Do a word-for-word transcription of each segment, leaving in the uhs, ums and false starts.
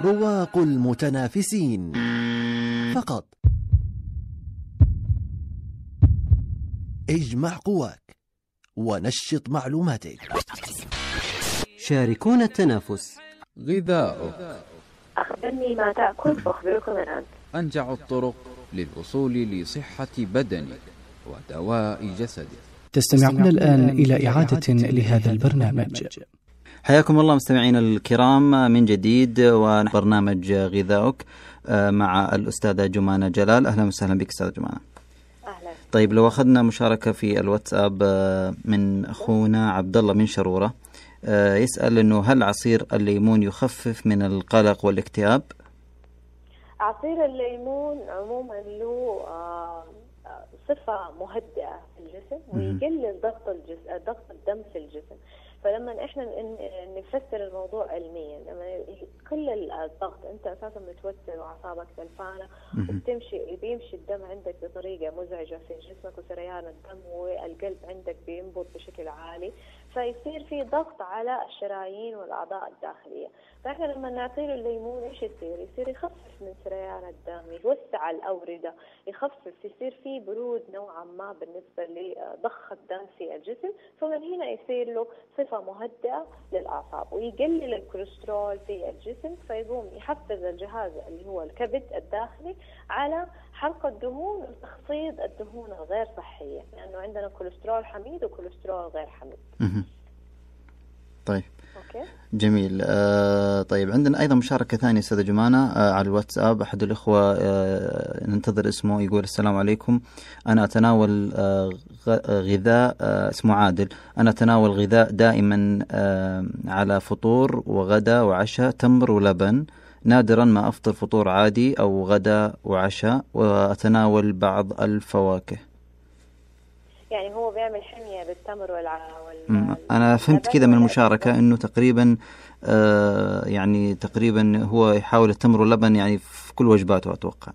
رواق المتنافسين فقط. اجمع قواك ونشط معلوماتك. شاركونا التنافس. غذاؤك. أخبرني ما تأكل فأخبرك من أنت. أنجع الطرق للوصول لصحة بدنك ودواء جسدك. تستمعون الآن إلى إعادة لهذا البرنامج. حياكم الله مستمعين الكرام من جديد وبرنامج غذاؤك مع الأستاذة جمانة جلال. أهلا وسهلا بك أستاذة جمانة. أهلا. طيب لو أخذنا مشاركة في الواتساب من أخونا عبد الله من شرورة، يسأل إنه هل عصير الليمون يخفف من القلق والاكتئاب؟ عصير الليمون عموما له صفة مهدئة في الجسم ويقلل ضغط الجسم ضغط الدم في الجسم. فلما احنا نفسر الموضوع علميا، لما يقل الضغط انت اساسا متوتر واعصابك تلفانه وبتمشي بيمشي الدم عندك بطريقه مزعجه في جسمك وسريان الدم والقلب عندك بينبض بشكل عالي، فيصير في ضغط على الشرايين والاعضاء الداخليه. فاحنا لما نعطيه الليمون ايش يصير؟ يصير يخفف من سريان الدم، يوسع الاورده، يخفف، يصير في برود نوعا ما بالنسبه لضخ الدم في الجسم، فمن هنا يصير له صفه مهدئة للأعصاب ويقلل الكوليسترول في الجسم، فيقوم يحفز الجهاز اللي هو الكبد الداخلي على حرق الدهون وتخفيض الدهون الغير صحية، لأنه يعني عندنا كوليسترول حميد وكوليسترول غير حميد. طيب أوكي. جميل. آه طيب عندنا أيضا مشاركة ثانية أستاذة جمانة آه على الواتساب. أحد الإخوة آه ننتظر اسمه، يقول السلام عليكم، أنا أتناول آه غذاء آه اسمه عادل، أنا أتناول غذاء دائما آه على فطور وغدا وعشاء تمر ولبن، نادرا ما أفطر فطور عادي أو غدا وعشاء، وأتناول بعض الفواكه. يعني هو بيعمل حمية بالتمر والع... وال... أنا فهمت كذا من المشاركة إنه تقريبا آه يعني تقريبا هو يحاول التمر واللبن يعني في كل وجباته أتوقع.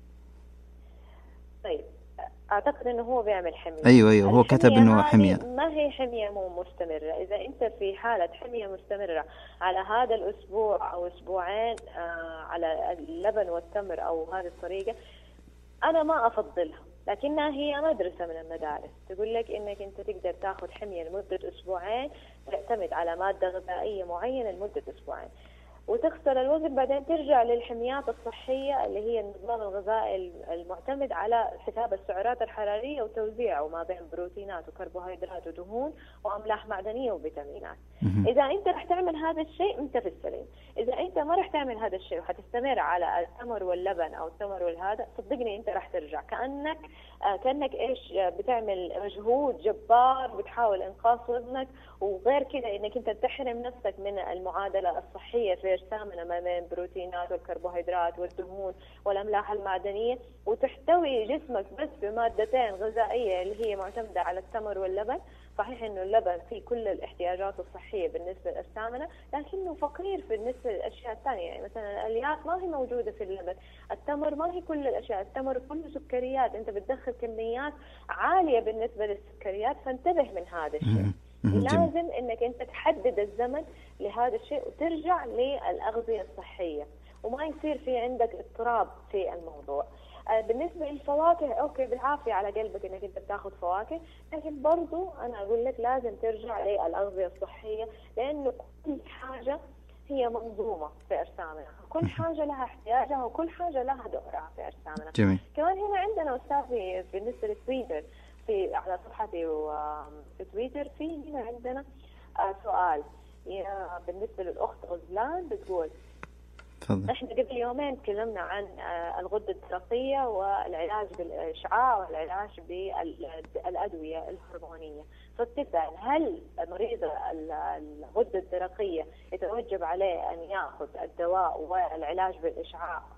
طيب أعتقد إنه هو بيعمل حمية. أيوة أيوة هو كتب إنه حمية. ما هي حمية مو مستمرة. إذا أنت في حالة حمية مستمرة على هذا الأسبوع أو أسبوعين آه على اللبن والتمر أو هذه الطريقة، أنا ما أفضلها، لكنها هي مدرسة من المدارس تقول لك إنك أنت تقدر تأخذ حمية لمدة أسبوعين، تعتمد على مادة غذائية معينة لمدة أسبوعين وتخسر الوزن، بعدين ترجع للحميات الصحية اللي هي النظام الغذائي المعتمد على حساب السعرات الحرارية وتوزيعه ما بين بروتينات وكربوهيدرات ودهون وأملاح معدنية وفيتامينات. إذا أنت رح تعمل هذا الشيء أنت في السليم. إذا أنت ما رح تعمل هذا الشيء وحتستمر على التمر واللبن أو التمر والهذا، صدقني أنت رح ترجع كأنك آه كأنك إيش بتعمل مجهود جبار بتحاول إنقاص وزنك، وغير كده إنك أنت تحرم نفسك من المعادلة الصحية في أجسامنا ما بين البروتينات والكربوهيدرات والدهون والأملاح المعدنية، وتحتوي جسمك بس بمادتين غذائية اللي هي معتمدة على التمر واللبن. صحيح إنه اللبن فيه كل الاحتياجات الصحية بالنسبة لأجسامنا، لكنه فقير بالنسبة للأشياء الثانية. يعني مثلا الألياف ما هي موجودة في اللبن، التمر ما هي كل الأشياء، التمر كله سكريات، أنت بتدخل كميات عالية بالنسبة للسكريات، فانتبه من هذا الشيء. لازم إنك أنت تحدد الزمن لهذا الشيء وترجع للأغذية الصحية وما يصير في عندك اضطراب في الموضوع. بالنسبة للفواكه أوكي بالعافية على قلبك إنك أنت بتاخذ فواكه، لكن برضو أنا أقول لك لازم ترجع للأغذية الصحية، لأنه كل حاجة هي منظومة في أجسامنا، كل حاجة لها احتياجها وكل حاجة لها دورها في أجسامنا. جميل. كمان هنا عندنا أستاذي بالنسبة للتويتر في على صفحتي وفي تويتر في هنا عندنا سؤال بالنسبة للأخت غزلان بتقول فضل. احنا قبل يومين تكلمنا عن الغدة الدرقية والعلاج بالإشعاع والعلاج بالأدوية الهرمونية، فبتسأل هل مريض الغدة الدرقية يتوجب عليه أن يأخذ الدواء والعلاج بالإشعاع